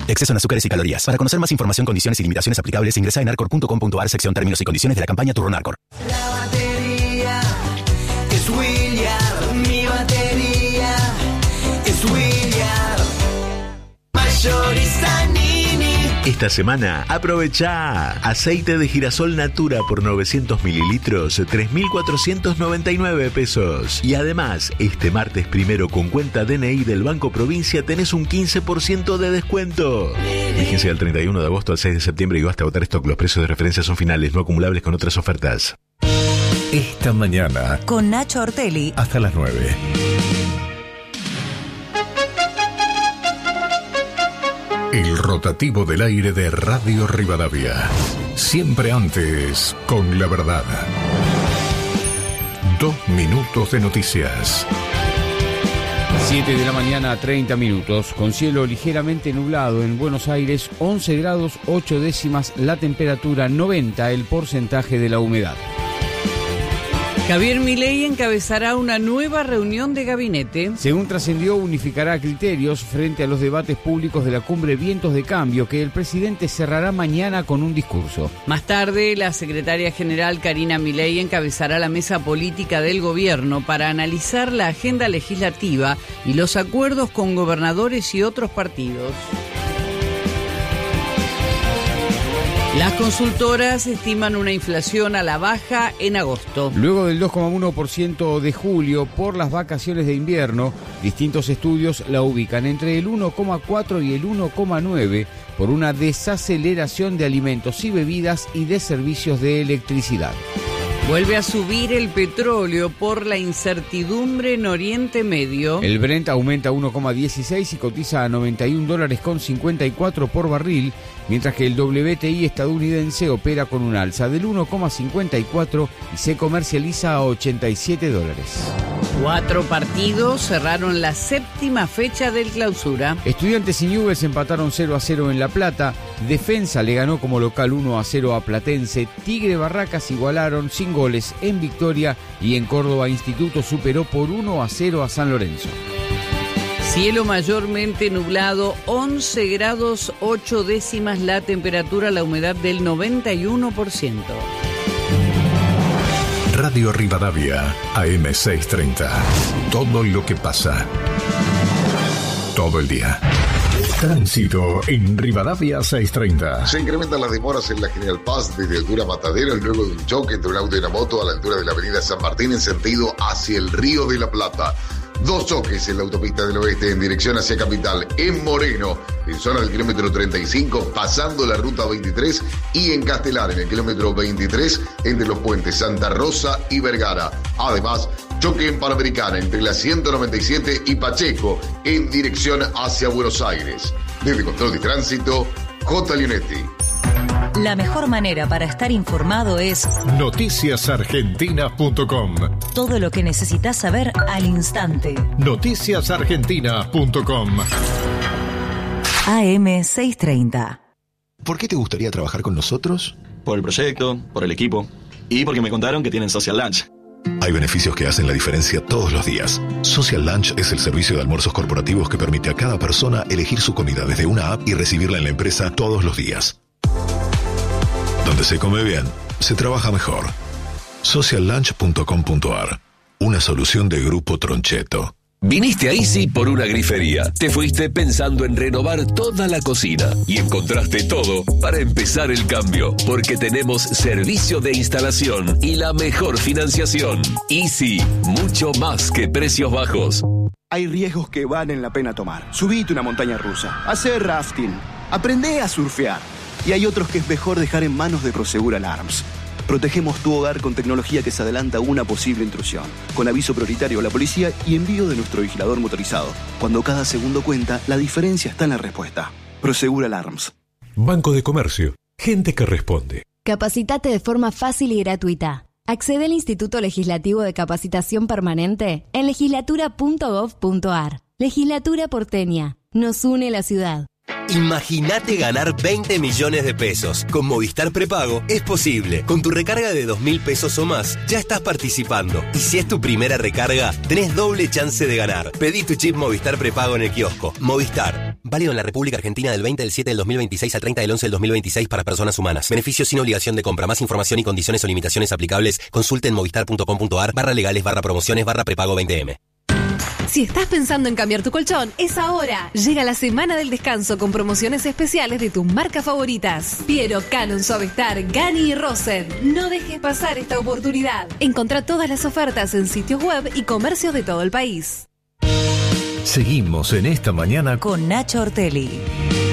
Exceso en azúcares y calorías. Para conocer más información, condiciones y limitaciones aplicables, ingresa en narcor.com.ar, sección términos y condiciones de la campaña Turronarcor. La batería es William. Mi batería es William. Mayorista Nini. Esta semana, aprovecha aceite de girasol Natura por 900 mililitros, 3.499 pesos. Y además, este martes 1 con cuenta DNI del Banco Provincia tenés un 15% de descuento. Fíjense del 31 de agosto al 6 de septiembre y basta agotar stock. Los precios de referencia son finales, no acumulables con otras ofertas. Esta mañana, con Nacho Ortelli, hasta las 9. El rotativo del aire de Radio Rivadavia. Siempre antes, con la verdad. 2 minutos de noticias. 7 de la mañana, 30 minutos, con cielo ligeramente nublado en Buenos Aires, 11 grados 8 décimas la temperatura, 90 el porcentaje de la humedad. Javier Milei encabezará una nueva reunión de gabinete. Según trascendió, unificará criterios frente a los debates públicos de la cumbre Vientos de Cambio, que el presidente cerrará mañana con un discurso. Más tarde, la secretaria general Karina Milei encabezará la mesa política del gobierno para analizar la agenda legislativa y los acuerdos con gobernadores y otros partidos. Las consultoras estiman una inflación a la baja en agosto. Luego del 2,1% de julio por las vacaciones de invierno, distintos estudios la ubican entre el 1,4 y el 1,9 por una desaceleración de alimentos y bebidas y de servicios de electricidad. Vuelve a subir el petróleo por la incertidumbre en Oriente Medio. El Brent aumenta 1,16 y cotiza a $91,54 por barril, mientras que el WTI estadounidense opera con un alza del 1,54 y se comercializa a $87. 4 partidos cerraron la 7ª fecha del Clausura. Estudiantes y Newell's empataron 0-0 en La Plata. Defensa le ganó como local 1-0 a Platense. Tigre Barracas igualaron sin goles en Victoria y en Córdoba Instituto superó por 1-0 a San Lorenzo. Cielo mayormente nublado, 11 grados 8 décimas la temperatura, la humedad del 91%. Radio Rivadavia, AM630. Todo lo que pasa. Todo el día. Tránsito en Rivadavia 630. Se incrementan las demoras en la General Paz desde altura Matadero luego de un choque entre un auto y una moto a la altura de la avenida San Martín en sentido hacia el Río de la Plata. 2 choques en la autopista del oeste en dirección hacia Capital, en Moreno, en zona del kilómetro 35, pasando la ruta 23, y en Castelar, en el kilómetro 23, entre los puentes Santa Rosa y Vergara. Además, choque en Panamericana, entre la 197 y Pacheco, en dirección hacia Buenos Aires. Desde Control de Tránsito, J. Leonetti. La mejor manera para estar informado es noticiasargentinas.com. Todo lo que necesitas saber al instante. Noticiasargentinas.com. AM630. ¿Por qué te gustaría trabajar con nosotros? Por el proyecto, por el equipo y porque me contaron que tienen Social Lunch. Hay beneficios que hacen la diferencia todos los días. Social Lunch es el servicio de almuerzos corporativos que permite a cada persona elegir su comida desde una app y recibirla en la empresa todos los días. Donde se come bien, se trabaja mejor. Sociallunch.com.ar. Una solución de Grupo Troncheto. Viniste a Easy por una grifería. Te fuiste pensando en renovar toda la cocina y encontraste todo para empezar el cambio, porque tenemos servicio de instalación y la mejor financiación. Easy, mucho más que precios bajos. Hay riesgos que valen la pena tomar. Subite una montaña rusa, hacer rafting, aprendé a surfear. Y hay otros que es mejor dejar en manos de Prosegur Alarms. Protegemos tu hogar con tecnología que se adelanta a una posible intrusión, con aviso prioritario a la policía y envío de nuestro vigilador motorizado. Cuando cada segundo cuenta, la diferencia está en la respuesta. Prosegur Alarms. Banco de Comercio. Gente que responde. Capacitate de forma fácil y gratuita. Accede al Instituto Legislativo de Capacitación Permanente en legislatura.gov.ar. Legislatura porteña. Nos une la ciudad. Imagínate ganar 20 millones de pesos. Con Movistar Prepago es posible. Con tu recarga de 2.000 pesos o más, ya estás participando. Y si es tu primera recarga, tenés doble chance de ganar. Pedí tu chip Movistar Prepago en el kiosco. Movistar. Válido en la República Argentina del 20 del 7 del 2026 al 30 del 11 del 2026 para personas humanas. Beneficio sin obligación de compra. Más información y condiciones o limitaciones aplicables. Consulte en movistar.com.ar/legales/prepago 20M. Si estás pensando en cambiar tu colchón, es ahora. Llega la semana del descanso con promociones especiales de tus marcas favoritas. Piero, Canon, Suavestar, Gani y Rosen. No dejes pasar esta oportunidad. Encontrá todas las ofertas en sitios web y comercios de todo el país. Seguimos en esta mañana con Nacho Ortelli.